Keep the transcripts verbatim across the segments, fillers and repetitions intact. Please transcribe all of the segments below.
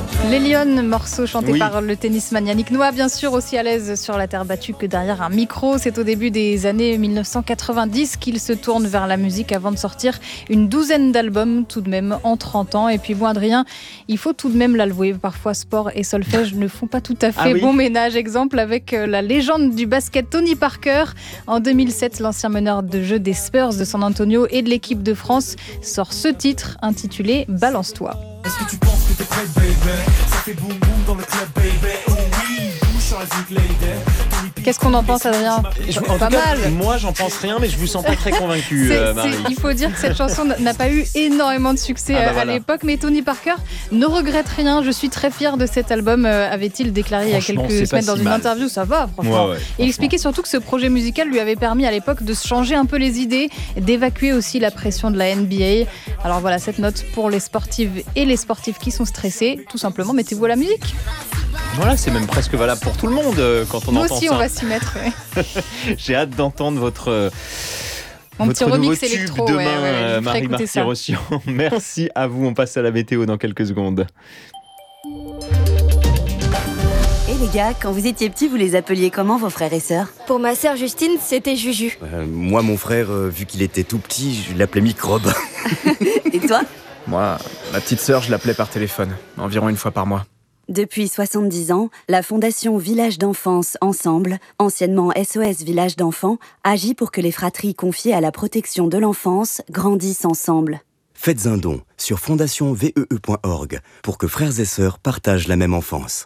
Les Lyonnes, morceau chanté Oui. par le tennisman Yannick Noah, bien sûr aussi à l'aise sur la terre battue que derrière un micro. C'est au début des années mille neuf cent quatre-vingt-dix qu'il se tourne vers la musique avant de sortir une douzaine d'albums tout de même en trente ans. Et puis bon Adrien, il faut tout de même l'avouer, parfois sport et solfège ne font pas tout à fait Ah oui. bon ménage. Exemple avec la légende du basket Tony Parker. En deux mille sept, l'ancien meneur de jeu des Spurs de San Antonio et de l'équipe de France sort ce titre intitulé Balance-toi. Est-ce que tu penses que t'es prêt, baby? Ça fait boum boum dans le club, baby. Oh oui, bouge sur la zik, lady. Qu'est-ce qu'on en pense, Adrien? Je- en Pas tout cas, mal. moi, j'en pense rien, mais je vous sens pas très convaincu, C'est- euh, c'est- Marie. il faut dire que cette chanson n'a pas eu énormément de succès Ah bah à- à voilà. l'époque, mais Tony Parker ne regrette rien. Je suis très fier de cet album, euh, avait-il déclaré il y a Franchement, quelques c'est pas semaines dans si une mal. interview. Ça va, franchement. Ouais, ouais, Et il franchement. expliquait surtout que ce projet musical lui avait permis à l'époque de se changer un peu les idées, d'évacuer aussi la pression de la N B A. Alors voilà, cette note pour les sportives et les sportifs qui sont stressés. Tout simplement, mettez-vous à la musique. Voilà, c'est même presque valable pour tout le monde euh, quand on Nous entend aussi, ça. on va s'y mettre. ouais. J'ai hâte d'entendre votre, euh, Mon votre petit remix nouveau tube électro. demain, ouais, ouais, je euh, vous ferai Marie écouter ça. Marty-Rossian. Merci à vous. On passe à la météo dans quelques secondes. Et les gars, quand vous étiez petits, vous les appeliez comment vos frères et sœurs? Pour ma sœur Justine, c'était Juju. Euh, moi, mon frère, euh, vu qu'il était tout petit, je l'appelais Microbe. Et toi? Moi, ma petite sœur, je l'appelais par téléphone, environ une fois par mois. Depuis soixante-dix ans, la Fondation Village d'Enfance Ensemble, anciennement S O S Village d'Enfants, agit pour que les fratries confiées à la protection de l'enfance grandissent ensemble. Faites un don sur fondation vee point org pour que frères et sœurs partagent la même enfance.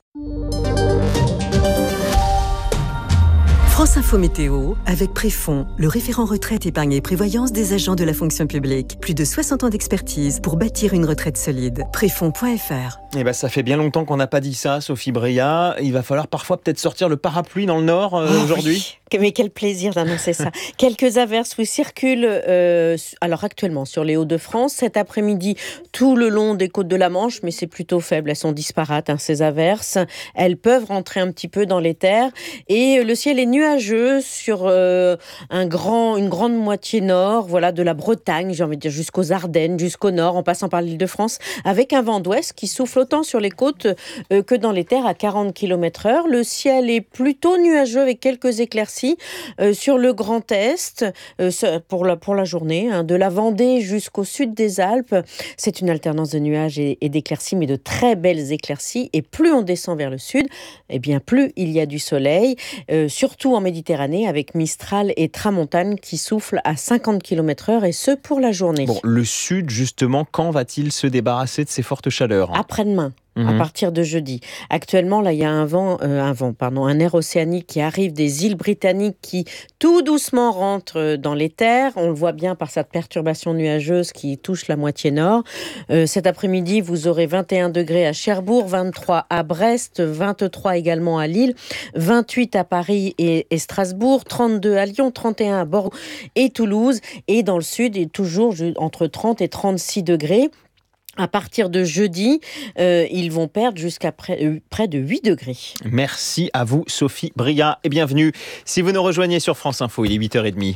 France Info Météo, avec Préfond, le référent retraite, épargne et prévoyance des agents de la fonction publique. Plus de soixante ans d'expertise pour bâtir une retraite solide. Préfond point f r. Eh ben, ça fait bien longtemps qu'on n'a pas dit ça, Sophie Breillat. Il va falloir parfois peut-être sortir le parapluie dans le Nord euh, Oh aujourd'hui. oui. Mais quel plaisir d'annoncer ça. Quelques averses oui, circulent euh, alors actuellement sur les Hauts-de-France. Cet après-midi, tout le long des côtes de la Manche, mais c'est plutôt faible. Elles sont disparates, hein, ces averses. Elles peuvent rentrer un petit peu dans les terres. Et le ciel est nuageux sur euh, un grand, une grande moitié nord, voilà, de la Bretagne, j'ai envie de dire jusqu'aux Ardennes, jusqu'au nord, en passant par l'Île-de-France, avec un vent d'ouest qui souffle autant sur les côtes euh, que dans les terres à quarante kilomètres heure. Le ciel est plutôt nuageux avec quelques éclaircies euh, sur le Grand Est euh, pour, la, pour la journée, hein, de la Vendée jusqu'au sud des Alpes. C'est une alternance de nuages et, et d'éclaircies, mais de très belles éclaircies. Et plus on descend vers le sud, eh bien plus il y a du soleil, euh, surtout en Méditerranée, avec Mistral et Tramontane qui soufflent à cinquante kilomètres heure, et ce pour la journée. Bon, le Sud, justement, quand va-t-il se débarrasser de ces fortes chaleurs? Après-demain. Mhm. À partir de jeudi. Actuellement, là, il y a un vent, euh, un vent, pardon, un air océanique qui arrive des îles britanniques qui tout doucement rentre euh, dans les terres. On le voit bien par cette perturbation nuageuse qui touche la moitié nord. Euh, cet après-midi, vous aurez vingt et un degrés à Cherbourg, vingt-trois à Brest, vingt-trois également à Lille, vingt-huit à Paris et, et Strasbourg, trente-deux à Lyon, trente et un à Bordeaux et Toulouse. Et dans le sud, et toujours entre trente et trente-six degrés. À partir de jeudi, euh, ils vont perdre jusqu'à près, euh, près de huit degrés. Merci à vous, Sophie Breillat, et bienvenue. Si vous nous rejoignez sur France Info, il est huit heures trente.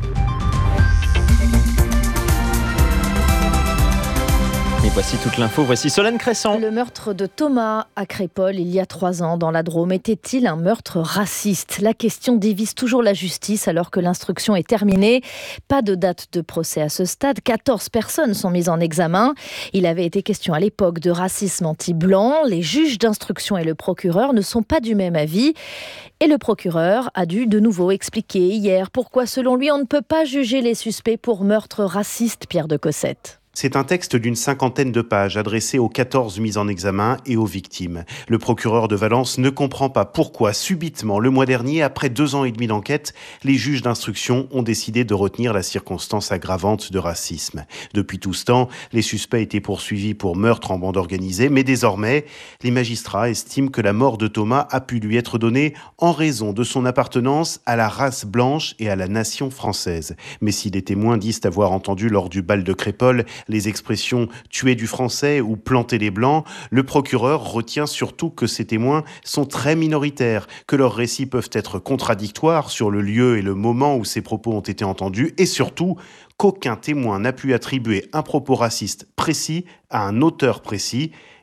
Et voici toute l'info, voici Solène Crescent. Le meurtre de Thomas à Crépol il y a trois ans dans la Drôme était-il un meurtre raciste? La question divise toujours la justice alors que l'instruction est terminée. Pas de date de procès à ce stade. quatorze personnes sont mises en examen. Il avait été question à l'époque de racisme anti-blanc. Les juges d'instruction et le procureur ne sont pas du même avis. Et le procureur a dû de nouveau expliquer hier pourquoi selon lui on ne peut pas juger les suspects pour meurtre raciste, Pierre de Cossette. C'est un texte d'une cinquantaine de pages adressé aux quatorze mises en examen et aux victimes. Le procureur de Valence ne comprend pas pourquoi, subitement, le mois dernier, après deux ans et demi d'enquête, les juges d'instruction ont décidé de retenir la circonstance aggravante de racisme. Depuis tout ce temps, les suspects étaient poursuivis pour meurtre en bande organisée, mais désormais, les magistrats estiment que la mort de Thomas a pu lui être donnée en raison de son appartenance à la race blanche et à la nation française. Mais si les témoins disent avoir entendu lors du bal de Crépol les expressions « tuer du français » ou « planter les blancs », le procureur retient surtout que ces témoins sont très minoritaires, que leurs récits peuvent être contradictoires sur le lieu et le moment où ces propos ont été entendus, et surtout qu'aucun témoin n'a pu attribuer un propos raciste précis à un auteur précis.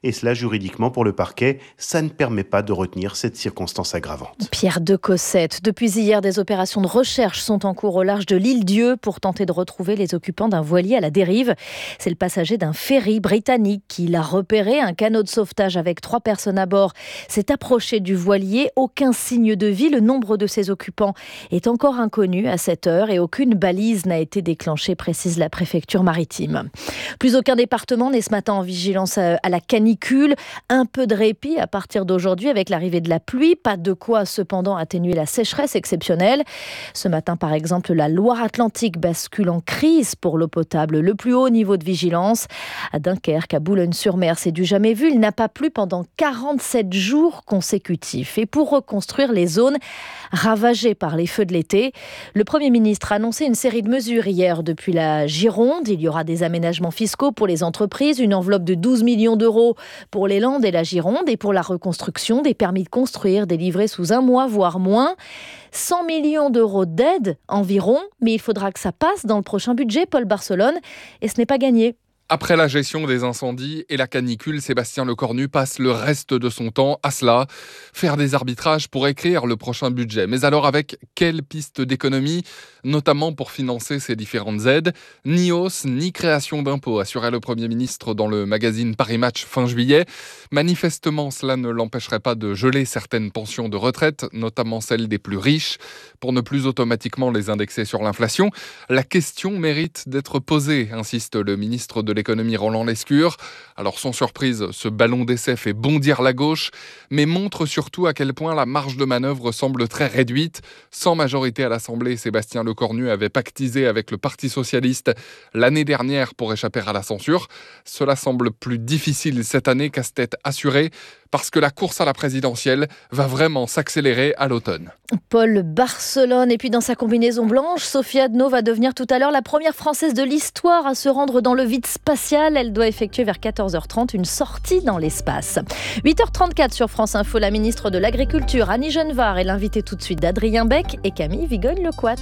Et cela, juridiquement, pour le parquet, ça ne permet pas de retenir cette circonstance aggravante. Pierre de Cossette. Depuis hier, des opérations de recherche sont en cours au large de l'île Dieu pour tenter de retrouver les occupants d'un voilier à la dérive. C'est le passager d'un ferry britannique qui l'a repéré. Un canot de sauvetage avec trois personnes à bord s'est approché du voilier. Aucun signe de vie. Le nombre de ses occupants est encore inconnu à cette heure et aucune balise n'a été déclenchée, précise la préfecture maritime. Plus aucun département n'est ce matin en vigilance à la canicule. Un peu de répit à partir d'aujourd'hui avec l'arrivée de la pluie. Pas de quoi cependant atténuer la sécheresse exceptionnelle. Ce matin, par exemple, la Loire-Atlantique bascule en crise pour l'eau potable. Le plus haut niveau de vigilance. À Dunkerque, à Boulogne-sur-Mer, c'est du jamais vu. Il n'a pas plu pendant quarante-sept jours consécutifs. Et pour reconstruire les zones ravagées par les feux de l'été, le Premier ministre a annoncé une série de mesures hier depuis la Gironde. Il y aura des aménagements fiscaux pour les entreprises, une enveloppe de douze millions d'euros pour les Landes et la Gironde et pour la reconstruction, des permis de construire délivrés sous un mois, voire moins. cent millions d'euros d'aide environ, mais il faudra que ça passe dans le prochain budget, Paul Barcelone, et ce n'est pas gagné. Après la gestion des incendies et la canicule, Sébastien Lecornu passe le reste de son temps à cela, faire des arbitrages pour écrire le prochain budget. Mais alors avec quelle piste d'économie, notamment pour financer ces différentes aides? Ni hausse, ni création d'impôts, assurait le Premier ministre dans le magazine Paris Match fin juillet. Manifestement, cela ne l'empêcherait pas de geler certaines pensions de retraite, notamment celles des plus riches, pour ne plus automatiquement les indexer sur l'inflation. La question mérite d'être posée, insiste le ministre de l'économie Roland Lescure. Alors sans surprise, ce ballon d'essai fait bondir la gauche, mais montre surtout à quel point la marge de manœuvre semble très réduite. Sans majorité à l'Assemblée, Sébastien Lecornu avait pactisé avec le Parti socialiste l'année dernière pour échapper à la censure. Cela semble plus difficile cette année, casse-tête assuré, parce que la course à la présidentielle va vraiment s'accélérer à l'automne. Paul Barcelone, et puis dans sa combinaison blanche, Sophie Adno va devenir tout à l'heure la première Française de l'histoire à se rendre dans le vide spatial. Elle doit effectuer vers quatorze heures trente une sortie dans l'espace. huit heures trente-quatre sur France Info, la ministre de l'Agriculture, Annie Genevard, est l'invitée tout de suite d'Adrien Beck et Camille Vigogne-Lecoat.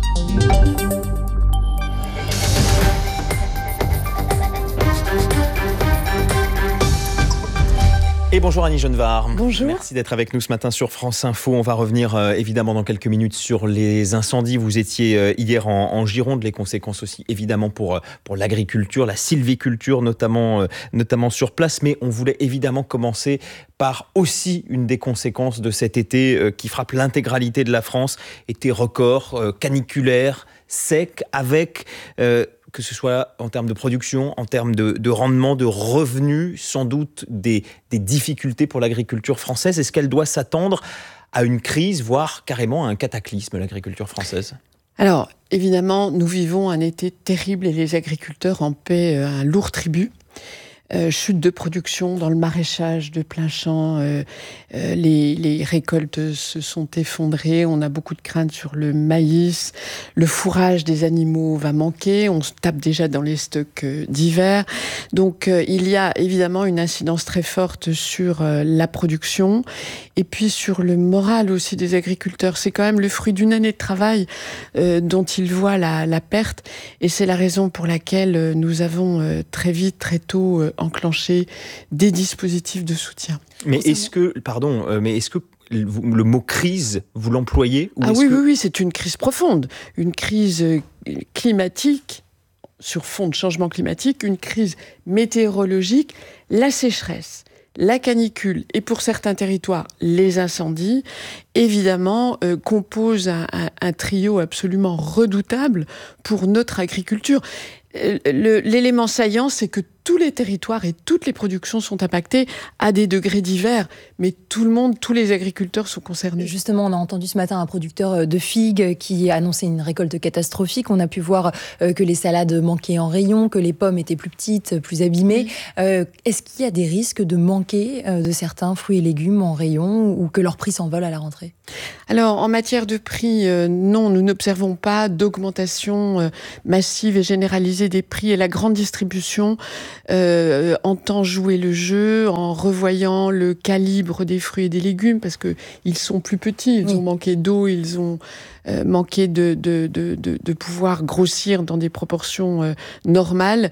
Et bonjour Annie Genevard. Bonjour. Merci d'être avec nous ce matin sur France Info. On va revenir euh, évidemment dans quelques minutes sur les incendies. Vous étiez euh, hier en, en Gironde, les conséquences aussi évidemment pour, euh, pour l'agriculture, la sylviculture notamment, euh, notamment sur place. Mais on voulait évidemment commencer par aussi une des conséquences de cet été euh, qui frappe l'intégralité de la France. Été record, euh, caniculaire, sec, avec... Euh, que ce soit en termes de production, en termes de, de rendement, de revenus, sans doute des, des difficultés pour l'agriculture française. Est-ce qu'elle doit s'attendre à une crise, voire carrément à un cataclysme, l'agriculture française ? Alors, évidemment, nous vivons un été terrible et les agriculteurs en paient un lourd tribut. Euh, chute de production dans le maraîchage de plein champ, euh, euh, les, les récoltes se sont effondrées, on a beaucoup de craintes sur le maïs, le fourrage des animaux va manquer, on se tape déjà dans les stocks euh, d'hiver. Donc euh, il y a évidemment une incidence très forte sur euh, la production et puis sur le moral aussi des agriculteurs. C'est quand même le fruit d'une année de travail euh, dont ils voient la, la perte et c'est la raison pour laquelle euh, nous avons euh, très vite, très tôt euh, enclencher des dispositifs de soutien. Mais est-ce que, pardon, mais est-ce que le mot crise, vous l'employez ou Ah oui, que... oui, oui, c'est une crise profonde, une crise climatique, sur fond de changement climatique, une crise météorologique, la sécheresse, la canicule et pour certains territoires, les incendies, évidemment, euh, composent un, un, un trio absolument redoutable pour notre agriculture. Le, l'élément saillant, c'est que tous les territoires et toutes les productions sont impactées à des degrés divers, mais tout le monde, tous les agriculteurs sont concernés. Justement, on a entendu ce matin un producteur de figues qui annonçait une récolte catastrophique. On a pu voir que les salades manquaient en rayon, que les pommes étaient plus petites, plus abîmées. Oui. Euh, est-ce qu'il y a des risques de manquer de certains fruits et légumes en rayon ou que leur prix s'envole à la rentrée ? Alors, en matière de prix, euh, non, nous n'observons pas d'augmentation euh, massive et généralisée des prix et la grande distribution euh, entend jouer le jeu en revoyant le calibre des fruits et des légumes, parce qu'ils sont plus petits, ils oui. ont manqué d'eau, ils ont euh, manqué de, de, de, de, de pouvoir grossir dans des proportions euh, normales.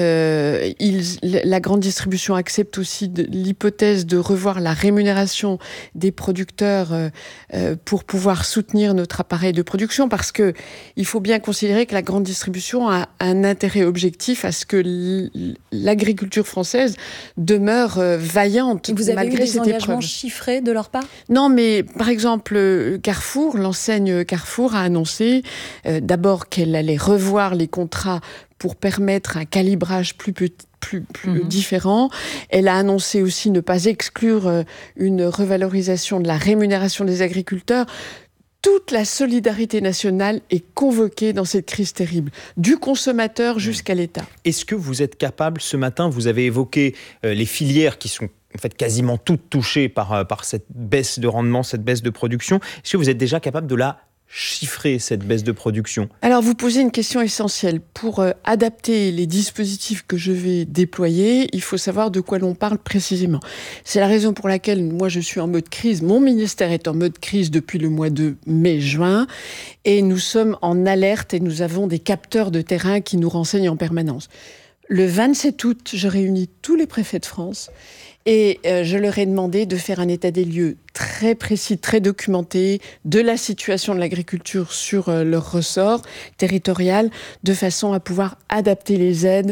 Euh, ils, la grande distribution accepte aussi de, l'hypothèse de revoir la rémunération des producteurs euh, euh, pour pouvoir soutenir notre appareil de production, parce que il faut bien considérer que la grande distribution a un intérêt objectif à ce que l'agriculture française demeure euh, vaillante. Vous avez malgré eu des cette engagements épreuve. chiffrés de leur part ? Non, mais par exemple, Carrefour, l'enseigne Carrefour a annoncé euh, d'abord qu'elle allait revoir les contrats pour permettre un calibrage plus petit, plus, plus mmh. différent. Elle a annoncé aussi ne pas exclure euh, une revalorisation de la rémunération des agriculteurs. Toute la solidarité nationale est convoquée dans cette crise terrible, du consommateur jusqu'à l'État. Est-ce que vous êtes capable, ce matin, vous avez évoqué euh, les filières qui sont en fait quasiment toutes touchées par, euh, par cette baisse de rendement, cette baisse de production. Est-ce que vous êtes déjà capable de la chiffrer, cette baisse de production ? Alors, vous posez une question essentielle. Pour euh, adapter les dispositifs que je vais déployer, il faut savoir de quoi l'on parle précisément. C'est la raison pour laquelle moi, je suis en mode crise. Mon ministère est en mode crise depuis le mois de mai-juin. Et nous sommes en alerte et nous avons des capteurs de terrain qui nous renseignent en permanence. Le vingt-sept août, je réunis tous les préfets de France et euh, je leur ai demandé de faire un état des lieux très précis, très documenté de la situation de l'agriculture sur euh, leur ressort territorial, de façon à pouvoir adapter les aides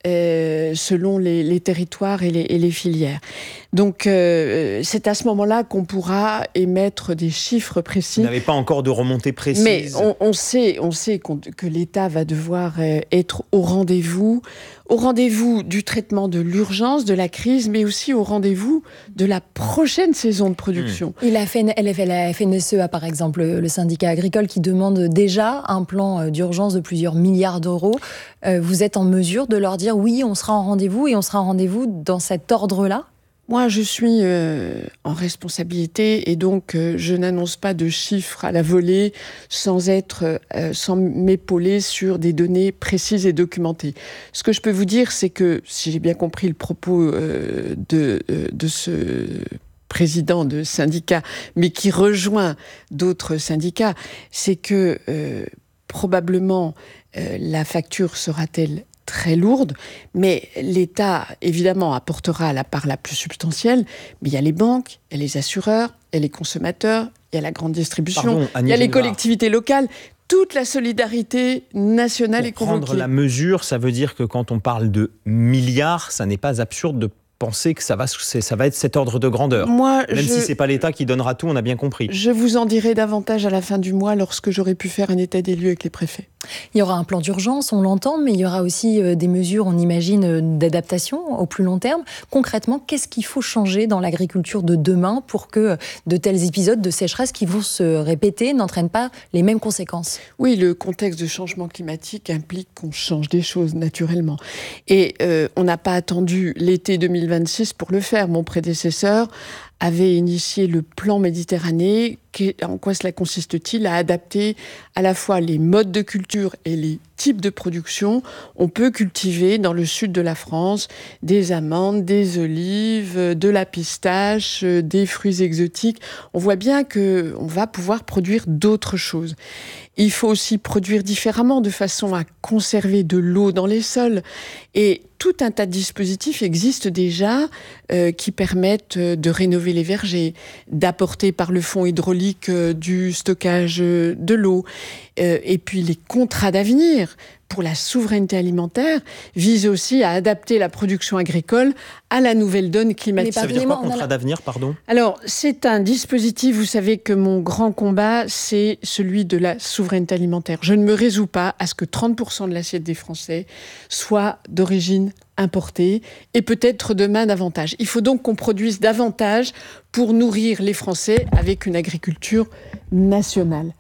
Euh, selon les, les territoires et les, et les filières. Donc, euh, c'est à ce moment-là qu'on pourra émettre des chiffres précis. Vous n'avez pas encore de remontée précise. Mais on, on sait, on sait qu'on, que l'État va devoir euh, être au rendez-vous, au rendez-vous du traitement de l'urgence, de la crise, mais aussi au rendez-vous de la prochaine saison de production. Mmh. Et la, F N, la F N S E A, par exemple, le syndicat agricole, qui demande déjà un plan d'urgence de plusieurs milliards d'euros. Euh, vous êtes en mesure de leur dire oui, on sera en rendez-vous et on sera en rendez-vous dans cet ordre-là ? Moi, je suis euh, en responsabilité et donc euh, je n'annonce pas de chiffres à la volée sans être, euh, sans m'épauler sur des données précises et documentées. Ce que je peux vous dire, c'est que, si j'ai bien compris le propos euh, de, euh, de ce président de syndicat, mais qui rejoint d'autres syndicats, c'est que euh, probablement euh, la facture sera-t-elle très lourde, mais l'État, évidemment, apportera la part la plus substantielle, mais il y a les banques, il y a les assureurs, il y a les consommateurs, il y a la grande distribution, Pardon, il y a les collectivités locales. Toute la solidarité nationale Pour est convoquée. prendre la mesure, ça veut dire que quand on parle de milliards, ça n'est pas absurde de penser que ça va, ça va être cet ordre de grandeur. Moi, Même je, si c'est pas l'État qui donnera tout, on a bien compris. Je vous en dirai davantage à la fin du mois lorsque j'aurai pu faire un état des lieux avec les préfets. Il y aura un plan d'urgence, on l'entend, mais il y aura aussi des mesures, on imagine, d'adaptation au plus long terme. Concrètement, qu'est-ce qu'il faut changer dans l'agriculture de demain pour que de tels épisodes de sécheresse qui vont se répéter n'entraînent pas les mêmes conséquences ? Oui, le contexte de changement climatique implique qu'on change des choses naturellement. Et euh, on n'a pas attendu l'été deux mille vingt-six pour le faire. Mon prédécesseur avait initié le plan Méditerranée. En quoi cela consiste-t-il ? À adapter à la fois les modes de culture et les types de production. On peut cultiver dans le sud de la France des amandes, des olives, de la pistache, des fruits exotiques. On voit bien qu'on va pouvoir produire d'autres choses. Il faut aussi produire différemment de façon à conserver de l'eau dans les sols. Et tout un tas de dispositifs existent déjà euh, qui permettent de rénover les vergers, d'apporter par le fonds hydraulique euh, du stockage de l'eau. Euh, et puis les contrats d'avenir pour la souveraineté alimentaire visent aussi à adapter la production agricole à la nouvelle donne climatique. Ça veut dire quoi, contrat d'avenir, pardon ? Alors, c'est un dispositif, vous savez que mon grand combat, c'est celui de la souveraineté alimentaire. Je ne me résous pas à ce que trente pour cent de l'assiette des Français soit d'origine importée, et peut-être demain davantage. Il faut donc qu'on produise davantage pour nourrir les Français avec une agriculture nationale.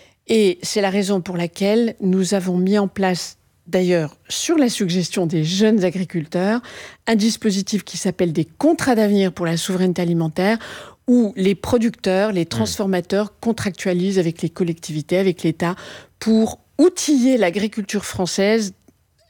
Et c'est la raison pour laquelle nous avons mis en place, d'ailleurs, sur la suggestion des jeunes agriculteurs, un dispositif qui s'appelle des contrats d'avenir pour la souveraineté alimentaire, où les producteurs, les transformateurs contractualisent avec les collectivités, avec l'État, pour outiller l'agriculture française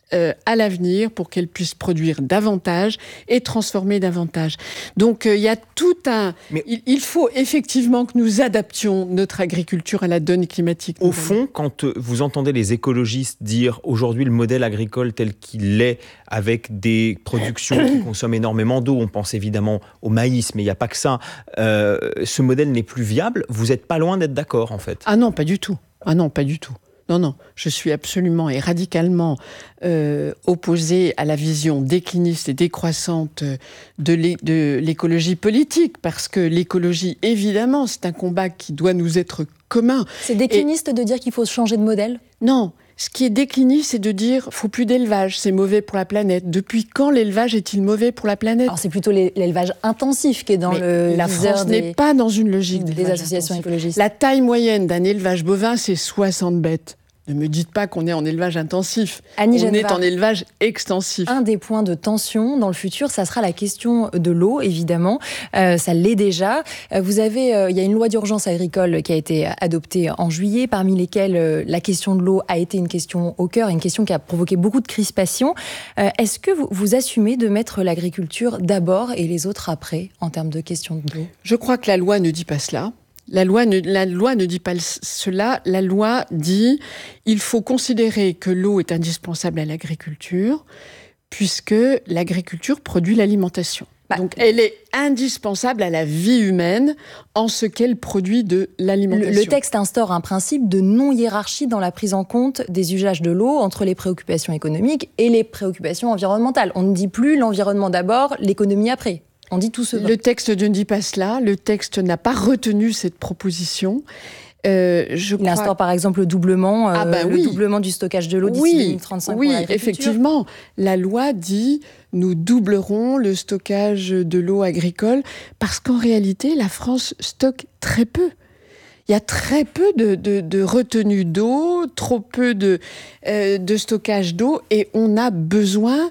euh, à l'avenir pour qu'elle puisse produire davantage et transformer davantage. Donc, il euh, y a tout un... Mais il, il faut effectivement que nous adaptions notre agriculture à la donne climatique. Au fond, quand vous entendez les écologistes dire aujourd'hui le modèle agricole tel qu'il est, avec des productions qui consomment énormément d'eau, on pense évidemment au maïs, mais il n'y a pas que ça, euh, ce modèle n'est plus viable, vous n'êtes pas loin d'être d'accord en fait. Ah non, pas du tout. Ah non, pas du tout. Non, non, je suis absolument et radicalement euh, opposée à la vision décliniste et décroissante de, l'é- de l'écologie politique, parce que l'écologie, évidemment, c'est un combat qui doit nous être commun. C'est décliniste et... de dire qu'il faut changer de modèle ? Non. Ce qui est décliniste, c'est de dire qu'il ne faut plus d'élevage, c'est mauvais pour la planète. Depuis quand l'élevage est-il mauvais pour la planète ? Alors c'est plutôt l'élevage intensif qui est dans Mais le la France des... n'est pas dans une logique des associations intensif. écologistes. La taille moyenne d'un élevage bovin, c'est soixante bêtes. Ne me dites pas qu'on est en élevage intensif. Annie On Genevard, est en élevage extensif. Un des points de tension dans le futur, ça sera la question de l'eau, évidemment. Euh, ça l'est déjà. Vous avez, euh, il y a une loi d'urgence agricole qui a été adoptée en juillet, parmi lesquelles euh, la question de l'eau a été une question au cœur, une question qui a provoqué beaucoup de crispation. Euh, est-ce que vous, vous assumez de mettre l'agriculture d'abord et les autres après, en termes de question de l'eau ? Je crois que la loi ne dit pas cela. La loi, ne, la loi ne dit pas cela. La loi dit il faut considérer que l'eau est indispensable à l'agriculture, puisque l'agriculture produit l'alimentation. Bah, Donc, elle est indispensable à la vie humaine en ce qu'elle produit de l'alimentation. Le, le texte instaure un principe de non-hiérarchie dans la prise en compte des usages de l'eau entre les préoccupations économiques et les préoccupations environnementales. On ne dit plus l'environnement d'abord, l'économie après. On dit tout ce Le texte ne dit pas cela. Le texte n'a pas retenu cette proposition. Euh, je Il crois... instaure par exemple le doublement, euh, ah ben le oui. doublement du stockage de l'eau d'ici oui, deux mille trente-cinq oui, pour l'agriculture. Effectivement, la loi dit nous doublerons le stockage de l'eau agricole parce qu'en réalité, la France stocke très peu. Il y a très peu de, de, de retenue d'eau, trop peu de, euh, de stockage d'eau et on a besoin...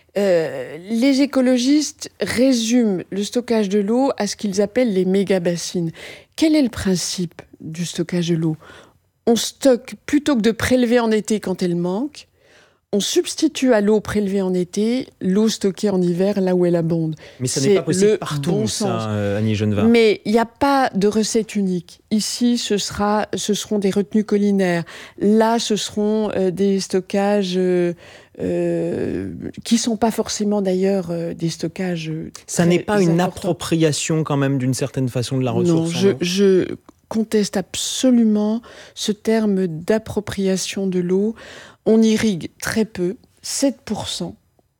Euh, les écologistes résument le stockage de l'eau à ce qu'ils appellent les méga-bassines. Quel est le principe du stockage de l'eau ? On stocke, plutôt que de prélever en été quand elle manque, on substitue à l'eau prélevée en été l'eau stockée en hiver là où elle abonde. Mais ça n'est pas possible partout, bon ça, sens. euh, Annie Genevard. Mais il n'y a pas de recette unique. Ici, ce, sera, ce seront des retenues collinaires. Là, ce seront euh, des stockages euh, euh, qui ne sont pas forcément d'ailleurs euh, des stockages euh, Ça n'est pas une importants. appropriation quand même d'une certaine façon de la ressource. Non, je, je conteste absolument ce terme d'appropriation de l'eau. On irrigue très peu, sept pour cent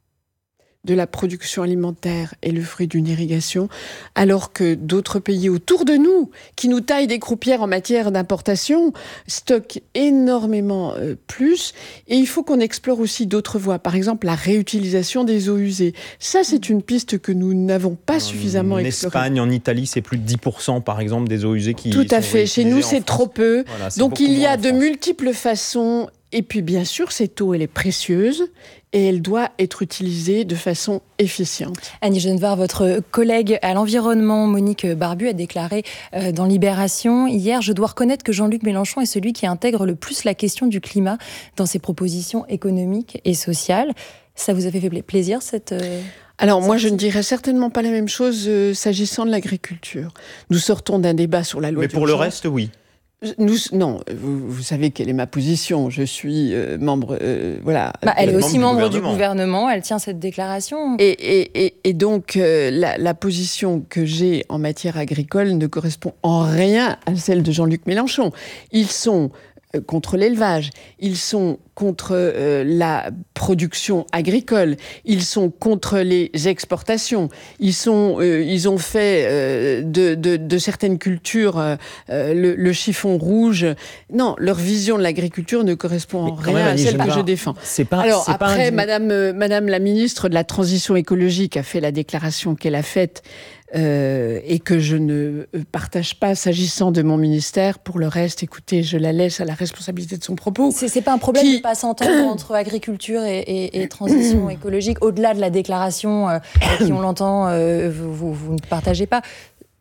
de la production alimentaire est le fruit d'une irrigation, alors que d'autres pays autour de nous, qui nous taillent des croupières en matière d'importation, stockent énormément euh, plus. Et il faut qu'on explore aussi d'autres voies. Par exemple, la réutilisation des eaux usées. Ça, c'est une piste que nous n'avons pas suffisamment explorée. En Espagne, en Italie, c'est plus de dix pour cent, par exemple, des eaux usées qui Tout à sont fait. Chez nous, c'est trop peu. Voilà, Donc, il y a de multiples façons. Et puis, bien sûr, cette eau, elle est précieuse et elle doit être utilisée de façon efficiente. Annie Genevard, votre collègue à l'environnement, Monique Barbu, a déclaré euh, dans Libération hier « Je dois reconnaître que Jean-Luc Mélenchon est celui qui intègre le plus la question du climat dans ses propositions économiques et sociales ». Ça vous a fait plaisir, cette... Euh... Alors moi, je ne dirais certainement pas la même chose euh, s'agissant de l'agriculture. Nous sortons d'un débat sur la loi Mais pour d'urgence. le reste, oui. Nous, non, vous, vous savez quelle est ma position. Je suis euh, membre, euh, voilà. Bah, elle est aussi membre, membre du, du gouvernement. gouvernement. Elle tient cette déclaration. Et, et, et, et donc, euh, la, la position que j'ai en matière agricole ne correspond en rien à celle de Jean-Luc Mélenchon. Ils sont euh, contre l'élevage. Ils sont contre euh, la production agricole, ils sont contre les exportations, ils, sont, euh, ils ont fait euh, de, de, de certaines cultures euh, le, le chiffon rouge. Non, leur vision de l'agriculture ne correspond en rien même, à celle que je défends. C'est pas, Alors c'est après, pas un... Madame, euh, Madame la ministre de la Transition écologique a fait la déclaration qu'elle a faite Euh, et que je ne partage pas s'agissant de mon ministère. Pour le reste, écoutez, je la laisse à la responsabilité de son propos. C'est, c'est pas un problème qui... de ne pas s'entendre entre agriculture et, et, et transition écologique, au-delà de la déclaration euh, qui, on l'entend, euh, vous, vous, vous ne partagez pas.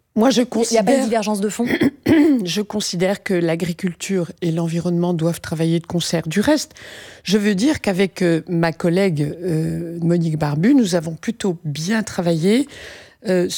Moi, je considère... Il n'y a pas de divergence de fond. Je considère que l'agriculture et l'environnement doivent travailler de concert. Du reste, je veux dire qu'avec euh, ma collègue euh, Monique Barbu, nous avons plutôt bien travaillé euh,